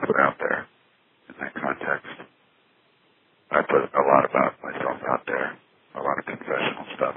put out there in that context. I put a lot about myself out there, a lot of confession.